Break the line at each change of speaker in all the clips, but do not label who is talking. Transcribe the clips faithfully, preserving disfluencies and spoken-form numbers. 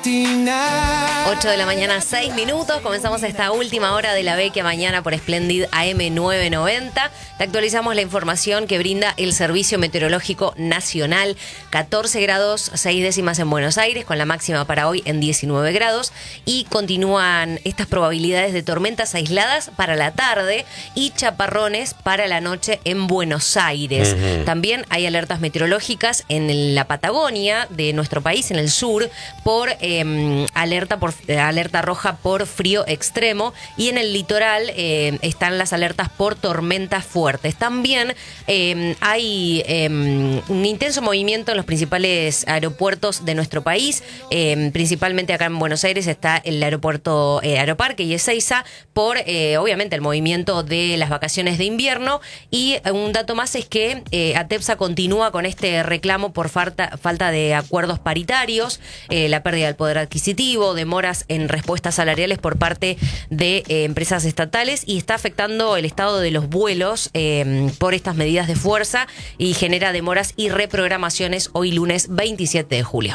matinal.
ocho de la mañana, seis minutos. Comenzamos esta última hora de la Vecchia Mañana por Splendid A M novecientos noventa. Te actualizamos la información que brinda el Servicio Meteorológico Nacional. catorce grados, seis décimas en Buenos Aires, con la máxima para hoy en diecinueve grados. Y continúan estas probabilidades de tormentas aisladas para la tarde y chaparrones para la noche en Buenos Aires. Uh-huh. También hay alertas meteorológicas en la Patagonia de nuestro país, en el sur, por eh, alerta por eh, alerta roja por frío extremo, y en el litoral eh, están las alertas por tormentas fuertes. También eh, hay eh, un intenso movimiento en los principales aeropuertos de nuestro país, eh, principalmente acá en Buenos Aires está el aeropuerto eh, Aeroparque y Ezeiza, por eh, obviamente el movimiento de las vacaciones de invierno. Y un dato más es que eh, ATEPSA continúa con este reclamo por falta, falta de acuerdos paritarios, eh, la pérdida del poder adquisitivo, demoras en respuestas salariales por parte de eh, empresas estatales, y está afectando el estado de los vuelos eh, por estas medidas de fuerza, y genera demoras y reprogramaciones hoy lunes veintisiete de julio.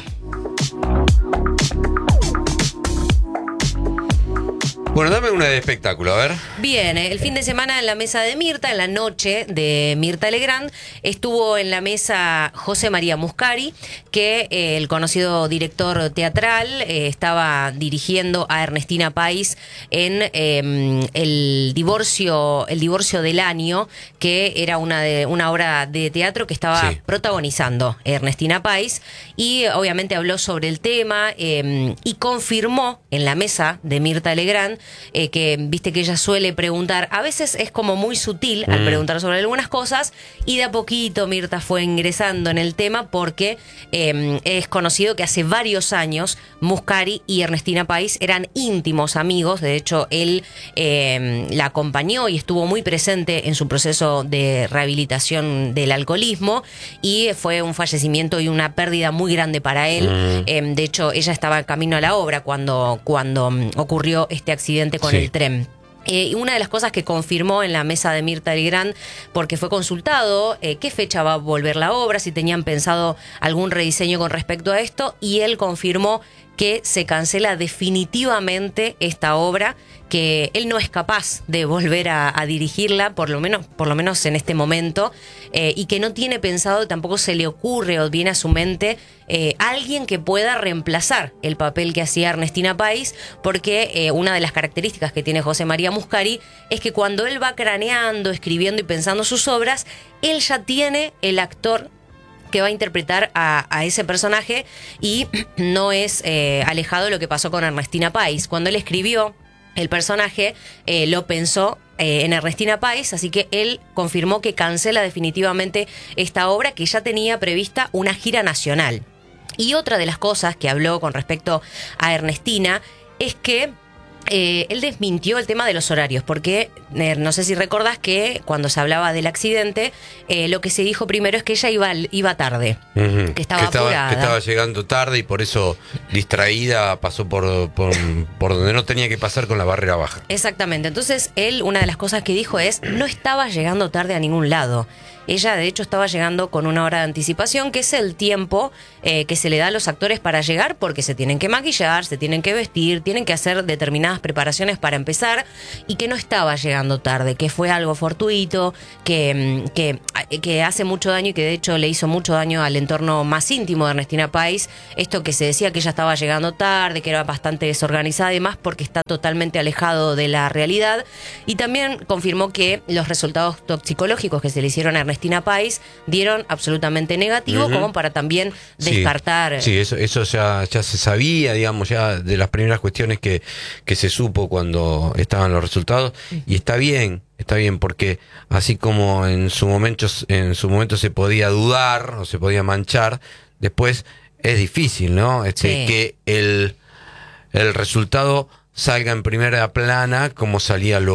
Bueno, dame una de espectáculo, a ver.
Bien, el fin de semana en la mesa de Mirta, en la noche de Mirta Legrand, estuvo en la mesa José María Muscari, que eh, el conocido director teatral eh, estaba dirigiendo a Ernestina Pais en eh, el divorcio el divorcio del año, que era una de una obra de teatro que estaba sí. protagonizando Ernestina Pais, y obviamente habló sobre el tema eh, y confirmó en la mesa de Mirta Legrand Eh, que viste que ella suele preguntar, a veces es como muy sutil al mm. preguntar sobre algunas cosas, y de a poquito Mirta fue ingresando en el tema, porque eh, es conocido que hace varios años Muscari y Ernestina Pais eran íntimos amigos. De hecho, él eh, la acompañó y estuvo muy presente en su proceso de rehabilitación del alcoholismo, y fue un fallecimiento y una pérdida muy grande para él. Mm. Eh, de hecho, ella estaba camino a la obra cuando, cuando um, ocurrió este accidente con sí. el tren. Eh, una de las cosas que confirmó en la mesa de Mirta Legrand, porque fue consultado eh, qué fecha va a volver la obra, si tenían pensado algún rediseño con respecto a esto, y él confirmó que se cancela definitivamente esta obra, que él no es capaz de volver a, a dirigirla, por lo menos, por lo menos en este momento, eh, y que no tiene pensado, tampoco se le ocurre o viene a su mente eh, alguien que pueda reemplazar el papel que hacía Ernestina Pais, porque eh, una de las características que tiene José María Muscari es que cuando él va craneando, escribiendo y pensando sus obras, él ya tiene el actor que va a interpretar a, a ese personaje, y no es eh, alejado de lo que pasó con Ernestina Pais. Cuando él escribió el personaje, eh, lo pensó eh, en Ernestina Pais, así que él confirmó que cancela definitivamente esta obra, que ya tenía prevista una gira nacional. Y otra de las cosas que habló con respecto a Ernestina es que Eh, él desmintió el tema de los horarios, porque eh, no sé si recordás que cuando se hablaba del accidente, eh, lo que se dijo primero es que ella iba, iba tarde, uh-huh. que estaba
que estaba,
apurada.
que estaba llegando tarde, y por eso, distraída, pasó por, por, por donde no tenía que pasar, con la barrera baja.
Exactamente. Entonces él, una de las cosas que dijo es, no estaba llegando tarde a ningún lado. Ella, de hecho, estaba llegando con una hora de anticipación, que es el tiempo eh, que se le da a los actores para llegar, porque se tienen que maquillar, se tienen que vestir, tienen que hacer determinadas preparaciones para empezar, y que no estaba llegando tarde, que fue algo fortuito, que, que, que hace mucho daño, y que de hecho le hizo mucho daño al entorno más íntimo de Ernestina Pais, esto que se decía que ella estaba llegando tarde, que era bastante desorganizada y demás, porque está totalmente alejado de la realidad. Y también confirmó que los resultados toxicológicos que se le hicieron a Ernestina Ernestina Pais dieron absolutamente negativo, uh-huh. como para también descartar.
Sí, sí, eso, eso ya, ya se sabía, digamos, ya de las primeras cuestiones que, que se supo cuando estaban los resultados, uh-huh. y está bien, está bien, porque así como en su momento, en su momento se podía dudar o se podía manchar, después es difícil, ¿no? Este, sí. que el, el resultado salga en primera plana como salía lo